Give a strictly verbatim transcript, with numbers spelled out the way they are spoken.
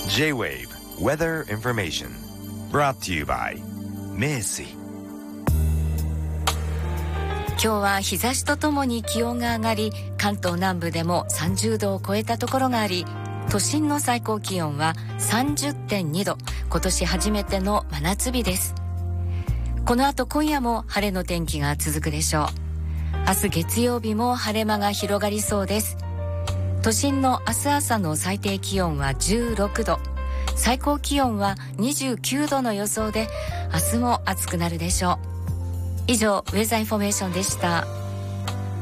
J-Wave Weather Information brought to you by 名水。 今日は日差しとともに気温が上がり、関東南部でもさんじゅうどを超えたところがあり、都心の最高気温は さんじゅってんにど、今年初めての真夏日です。この後今夜も晴れの天気が続くでしょう。明日月曜日も晴れ間が広がりそうです。都心の明日朝の最低気温はじゅうろくど、最高気温はにじゅうきゅうどの予想で、明日も暑くなるでしょう。以上、ウェザーインフォメーションでした。